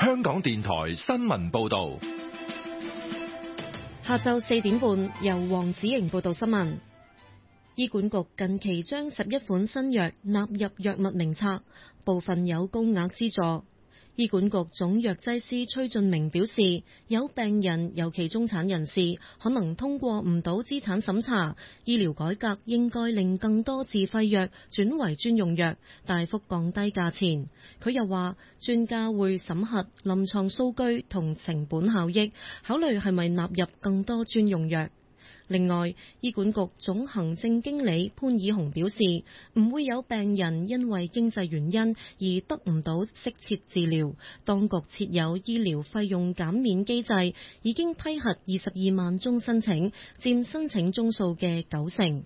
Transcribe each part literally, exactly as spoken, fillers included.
香港電台新聞報道。 下晝四點半，由黃子瑩報道新聞。醫管局近期將十一款新藥納入藥物名冊，部分有高額資助。醫管局總藥劑師崔俊明表示，有病人，尤其中產人士，可能通過唔到資產審查。醫療改革應該令更多自費藥轉為專用藥，大幅降低價錢。佢又話，專家會審核臨床數據同成本效益，考慮係咪納入更多專用藥。另外，醫管局總行政經理潘以雄表示，唔會有病人因為經濟原因而得唔到適切治療。當局設有醫療費用減免機制，已經批核二十二萬宗申請，佔申請宗數嘅九成。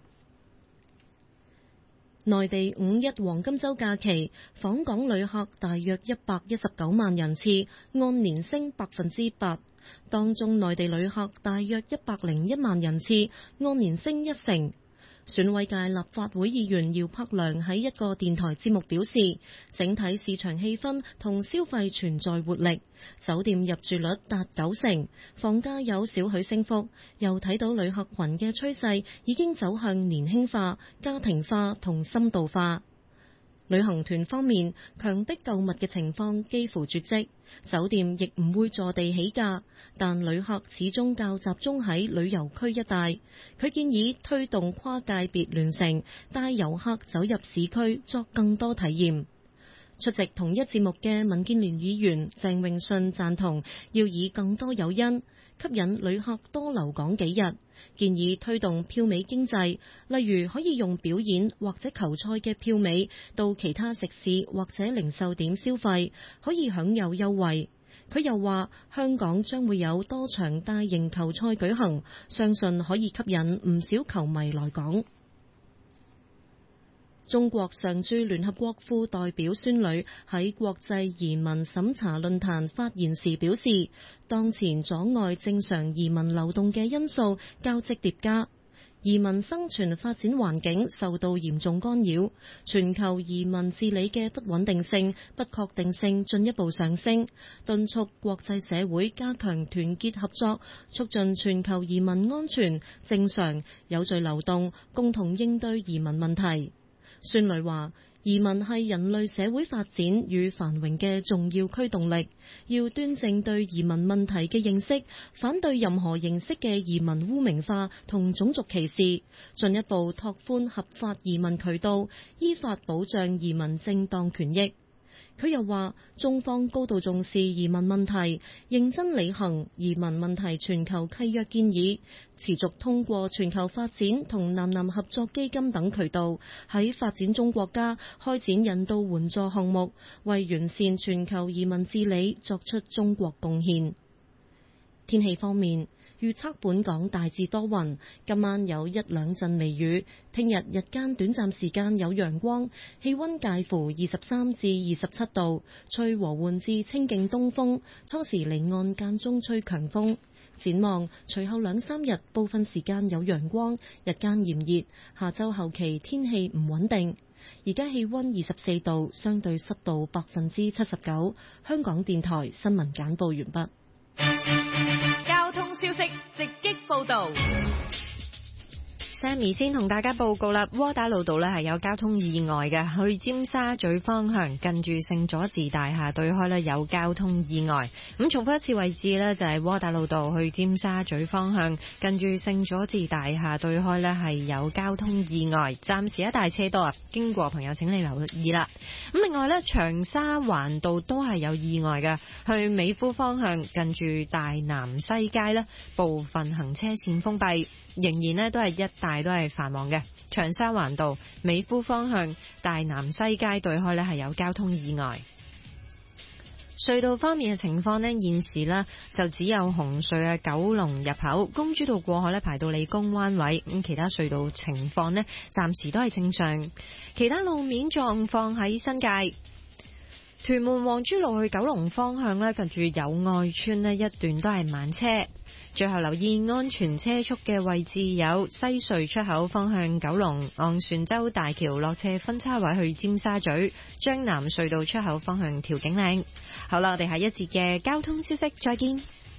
內地五一黃金週假期，訪港旅客大約一百一十九萬人次，按年升百分之八。當中內地旅客大約一百零一萬人次，按年升一成。選委界立法會議員姚柏良喺一個電台節目表示，整體市場氣氛同消費存在活力，酒店入住率達九成，房價有少許升幅，又睇到旅客群嘅趨勢已經走向年輕化、家庭化同深度化。旅行團方面，強迫購物嘅情況幾乎絕跡，酒店亦唔會坐地起價，但旅客始終較集中喺旅遊區一帶。佢建議推動跨界別聯乘，帶遊客走入市區作更多體驗。出席同一節目嘅民建聯議員鄭泳舜贊同，要以更多誘因吸引旅客多留港幾日，建議推動票尾經濟，例如可以用表演或者球賽嘅票尾到其他食肆或者零售點消費，可以享有優惠。佢又話，香港將會有多場大型球賽舉行，相信可以吸引唔少球迷來港。中國常駐聯合國副代表孫磊喺國際移民審查論壇發言時表示，當前阻礙正常移民流動嘅因素交織疊加，移民生存發展環境受到嚴重干擾，全球移民治理嘅不穩定性、不確定性進一步上升，敦促國際社會加強團結合作，促進全球移民安全、正常、有序流動，共同應對移民問題。孫磊話，移民係人類社會發展與繁榮嘅重要驅動力，要端正對移民問題嘅認識，反對任何形式嘅移民污名化同種族歧視，進一步拓寬合法移民渠道，依法保障移民正當權益。佢又話，中方高度重視移民問題，認真履行移民問題全球契約建議，持續通過全球發展同南南合作基金等渠道，喺發展中國家開展人道援助項目，為完善全球移民治理作出中國貢獻。天氣方面，預測本港大致多雲，今晚有一兩陣微雨，聽日日間短暫時間有陽光，氣溫介乎二十三至二十七度，吹和緩至清勁東風，初時離岸間中吹強風。展望隨後兩三日部分時間有陽光，日間炎熱，下周後期天氣唔穩定。而家氣溫二十四度，相對濕度百分之七十九。香港電台新聞簡報完畢。 交通消息直擊報道。 Sammy 先同大家報告啦，窩打老道呢係有交通意外嘅，去尖沙咀方向近住聖佐治大廈對開呢有交通意外。咁重複一次位置呢，就係窩打老道去尖沙咀方向近住聖佐治大廈對開呢係有交通意外，暫時一大車多啊，經過朋友請你留意啦。咁另外呢，長沙灣道都係有意外嘅，去美孚方向近住大南西街呢部分行車線封閉，仍然呢都係一大都係繁忙嘅。長沙灣道美孚方向大南西街對開呢係有交通意外。隧道方面嘅情況呢，現時呢就只有紅隧嘅九龍入口公主道過海呢排到理工灣位，咁其他隧道情況呢暫時都係正常。其他路面狀況喺新界屯門皇珠路去九龍方向呢，近住友愛邨呢一段都係慢車。 最後留意安全車速嘅位置有西隧出口方向九龍、昂船洲大橋落斜分叉位去尖沙咀、將南隧道出口方向調景嶺。好啦，我哋下一節嘅交通消息再見。